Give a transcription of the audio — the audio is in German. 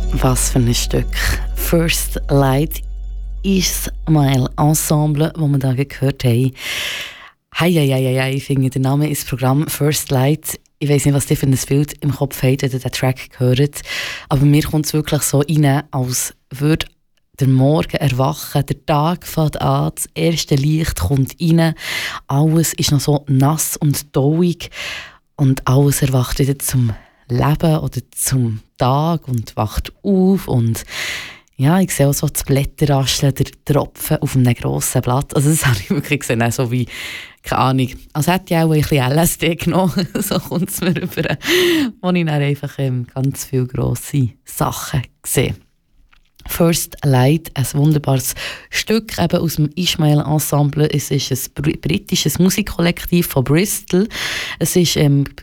Was für ein Stück. First Light Ismail Ensemble, das wir da gehört haben. Hei, ich finde, der Name ist Programm First Light. Ich weiss nicht, was ihr für ein Bild im Kopf habt, wenn ihr den Track hört. Aber mir kommt es wirklich so rein, als würde der Morgen erwachen, der Tag fängt an, das erste Licht kommt rein. Alles ist noch so nass und tauig und alles erwacht wieder zum Leben oder zum Tag und wacht auf und ja, ich sehe auch so das Blätterrascheln, der Tropfen auf einem grossen Blatt. Also das habe ich wirklich gesehen, auch so wie, keine Ahnung, als hätte ich auch ein bisschen LSD genommen, so kommt es mir rüber, wo ich dann einfach ganz viele grosse Sachen sehe. First Light, ein wunderbares Stück eben aus dem Ismail Ensemble. Es ist ein britisches Musikkollektiv von Bristol. Es ist